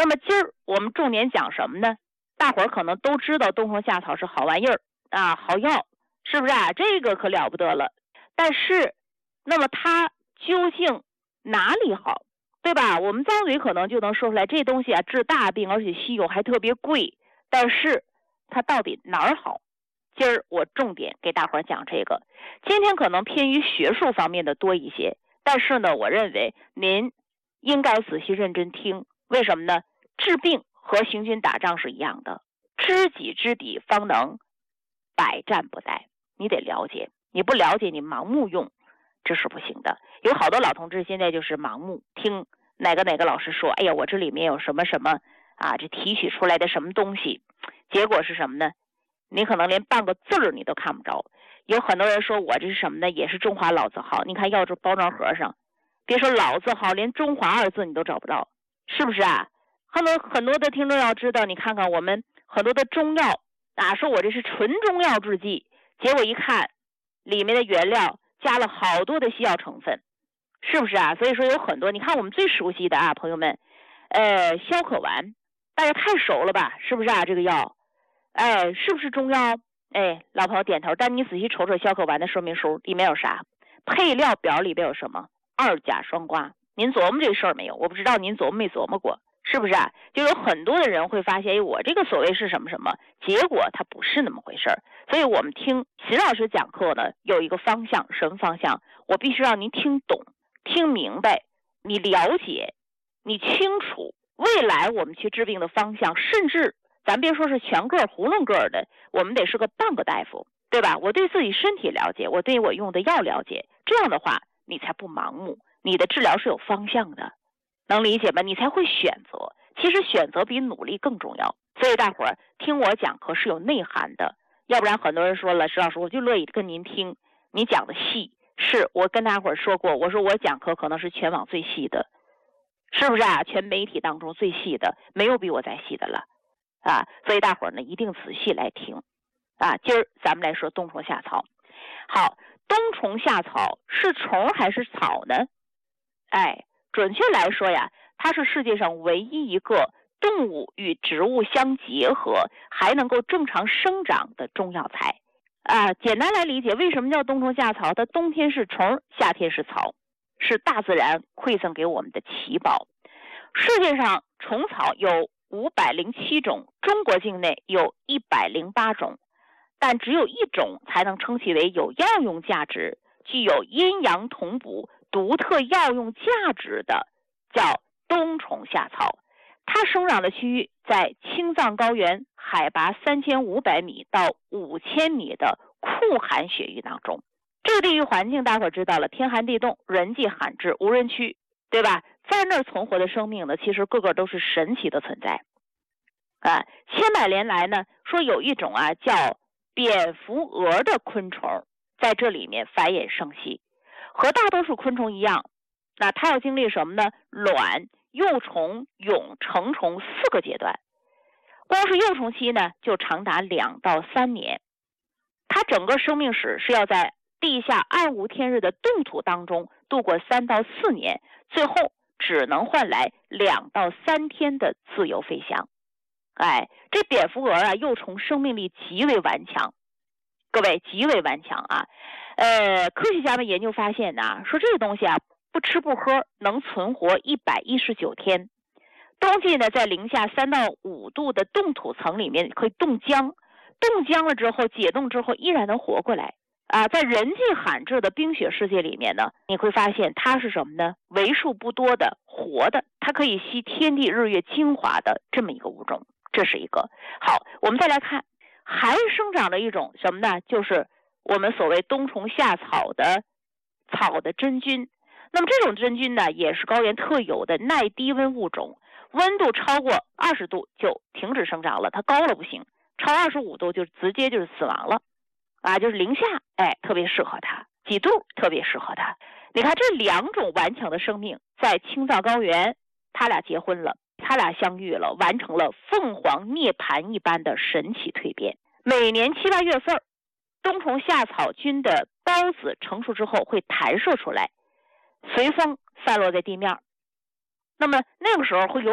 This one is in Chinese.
那么今儿我们重点讲什么呢？大伙儿可能都知道冬虫夏草是好玩意儿啊，好药，是不是啊？这个可了不得了。但是，那么它究竟哪里好，对吧？我们张嘴可能就能说出来，这东西啊治大病，而且稀有还特别贵。但是它到底哪儿好？今儿我重点给大伙儿讲这个。今天可能偏于学术方面的多一些，但是呢，我认为您应该仔细认真听。为什么呢？治病和行军打仗是一样的，知己知彼，方能百战不殆。你得了解，你不了解，你盲目用，这是不行的。有好多老同志现在就是盲目听哪个老师说，哎呀，我这里面有什么什么啊，这提取出来的什么东西，结果是什么呢？你可能连半个字儿你都看不着。有很多人说我这是什么呢？也是中华老字号。你看药这包装盒上，别说老字号，连中华二字你都找不着，是不是啊？很多的听众要知道，你看看我们很多的中药啊，说我这是纯中药制剂，结果一看里面的原料加了好多的西药成分，是不是啊？所以说有很多，你看我们最熟悉的啊，朋友们，消渴丸，大家太熟了吧？是不是啊？这个药，哎，是不是中药？哎，老朋友点头。但你仔细瞅瞅消渴丸的说明书里面有啥？配料表里边有什么？二甲双胍。您琢磨这事儿没有？我不知道您琢磨没琢磨过。是不是啊？就有很多的人会发现，我这个所谓是什么什么，结果它不是那么回事儿。所以我们听秦老师讲课呢，有一个方向，什么方向？我必须让您听懂、听明白，你了解，你清楚未来我们去治病的方向，甚至咱别说是全个囫囵个的，我们得是个半个大夫，对吧？我对自己身体了解，我对我用的药了解，这样的话你才不盲目，你的治疗是有方向的。能理解吗？你才会选择。其实选择比努力更重要。所以大伙儿听我讲课是有内涵的，要不然很多人说了，石老师我就乐意跟您听，你讲的细。是我跟大伙儿说过，我说我讲课可能是全网最细的，是不是啊？全媒体当中最细的，没有比我再细的了啊！所以大伙儿呢一定仔细来听啊。今儿咱们来说冬虫夏草。好，冬虫夏草是虫还是草呢？哎。准确来说呀，它是世界上唯一一个动物与植物相结合，还能够正常生长的中药材啊。简单来理解，为什么叫冬虫夏草？它冬天是虫，夏天是草，是大自然馈赠给我们的奇宝。世界上虫草有507种，中国境内有108种，但只有一种才能称其为有药用价值，具有阴阳同补独特药用价值的，叫冬虫夏草。它生长的区域在青藏高原海拔3500米到5000米的酷寒雪域当中。这个地域环境大伙知道了，天寒地冻，人迹罕至，无人区，对吧？在那儿存活的生命呢，其实个个都是神奇的存在啊。千百年来呢，说有一种啊叫蝙蝠蛾的昆虫在这里面繁衍生息。和大多数昆虫一样，那它要经历什么呢？卵、幼虫、蛹、成虫4个阶段。光是幼虫期呢，就长达2到3年。它整个生命史是要在地下暗无天日的冻土当中度过3到4年，最后只能换来2到3天的自由飞翔。哎，这蝙蝠蛾啊，幼虫生命力极为顽强，各位极为顽强啊。科学家们研究发现呢，说这个东西啊，不吃不喝能存活119天。冬季呢，在零下3到5度的冻土层里面可以冻僵，冻僵了之后解冻之后依然能活过来啊。在人迹罕至的冰雪世界里面呢，你会发现它是什么呢？为数不多的活的，它可以吸天地日月精华的这么一个物种，这是一个。好，我们再来看，还生长的一种什么呢？就是我们所谓冬虫夏草的草的真菌。那么这种真菌呢，也是高原特有的耐低温物种，温度超过20度就停止生长了，它高了不行，超25度就直接就是死亡了啊，就是零下，哎，特别适合它，几度特别适合它。你看这2种顽强的生命在青藏高原，他俩结婚了，他俩相遇了，完成了凤凰涅槃一般的神奇蜕变。每年7、8月份，冬虫夏草菌的孢子成熟之后会弹射出来，随风散落在地面。那么那个时候会有